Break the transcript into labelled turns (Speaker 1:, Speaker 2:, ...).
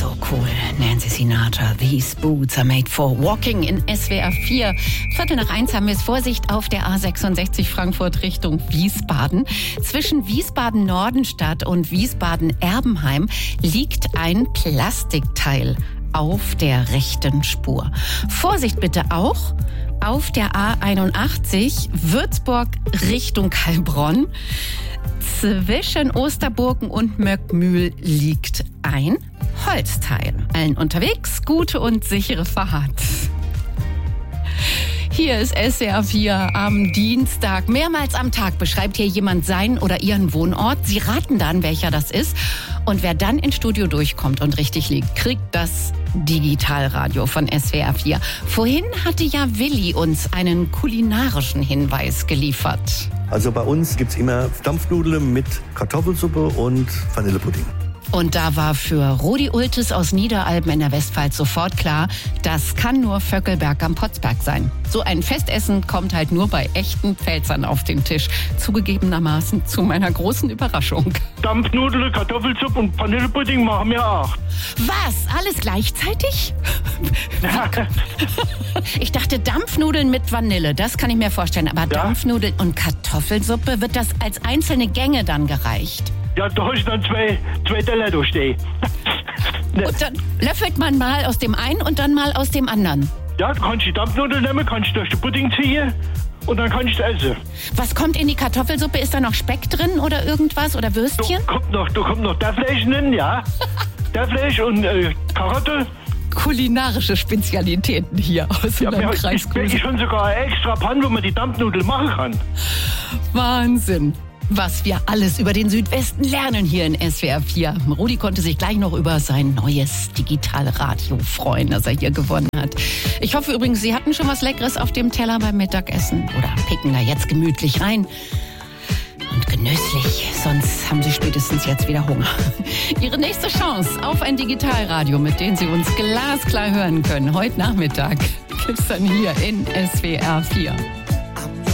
Speaker 1: So cool. Nancy Sinatra, These Boots are made for walking in SWR 4. 1:15 haben wir es. Vorsicht auf der A66 Frankfurt Richtung Wiesbaden. Zwischen Wiesbaden-Nordenstadt und Wiesbaden-Erbenheim liegt ein Plastikteil auf der rechten Spur. Vorsicht bitte auch auf der A81 Würzburg Richtung Heilbronn. Zwischen Osterburgen und Möckmühl liegt ein Holzteil. Allen unterwegs, gute und sichere Fahrt. Hier ist SWR 4 am Dienstag. Mehrmals am Tag beschreibt hier jemand seinen oder ihren Wohnort. Sie raten dann, welcher das ist. Und wer dann ins Studio durchkommt und richtig liegt, kriegt das Digitalradio von SWR 4. Vorhin hatte ja Willi uns einen kulinarischen Hinweis geliefert.
Speaker 2: Also bei uns gibt's immer Dampfnudeln mit Kartoffelsuppe und Vanillepudding.
Speaker 1: Und da war für Rudi Ultes aus Niederalben in der Westpfalz sofort klar, das kann nur Vöckelberg am Potzberg sein. So ein Festessen kommt halt nur bei echten Pfälzern auf den Tisch. Zugegebenermaßen zu meiner großen Überraschung.
Speaker 3: Dampfnudeln, Kartoffelsuppe und Vanillepudding machen wir auch.
Speaker 1: Was? Alles gleichzeitig? Ich dachte Dampfnudeln mit Vanille, das kann ich mir vorstellen. Aber ja? Dampfnudeln und Kartoffelsuppe, wird das als einzelne Gänge dann gereicht?
Speaker 3: Ja, da hast du dann zwei Teller da stehen.
Speaker 1: Und dann löffelt man mal aus dem einen und dann mal aus dem anderen.
Speaker 3: Ja, du kannst die Dampfnudeln nehmen, kannst durch den Pudding ziehen und dann kannst du essen.
Speaker 1: Was kommt in die Kartoffelsuppe? Ist da noch Speck drin oder irgendwas oder Würstchen?
Speaker 3: Da kommt noch Dörfleisch drin, ja. Dörfleisch und Karotte.
Speaker 1: Kulinarische Spezialitäten hier aus unserem Kreis.
Speaker 3: Ich schon sogar eine extra Panne, wo man die Dampfnudeln machen kann.
Speaker 1: Wahnsinn. Was wir alles über den Südwesten lernen hier in SWR 4. Rudi konnte sich gleich noch über sein neues Digitalradio freuen, das er hier gewonnen hat. Ich hoffe übrigens, Sie hatten schon was Leckeres auf dem Teller beim Mittagessen oder picken da jetzt gemütlich rein. Und genüsslich, sonst haben Sie spätestens jetzt wieder Hunger. Ihre nächste Chance auf ein Digitalradio, mit dem Sie uns glasklar hören können, heute Nachmittag, gibt's dann hier in SWR 4.